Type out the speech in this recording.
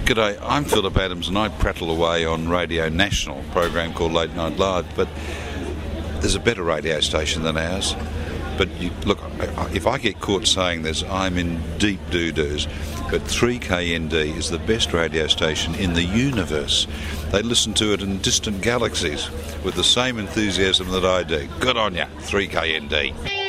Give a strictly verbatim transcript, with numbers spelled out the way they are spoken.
G'day, I'm Philip Adams and I prattle away on Radio National, a program called Late Night Live, but there's a better radio station than ours. But you, look, if I get caught saying this, I'm in deep doo-doos. But three K N D is the best radio station in the universe. They listen to it in distant galaxies with the same enthusiasm that I do. Good on ya, three K N D.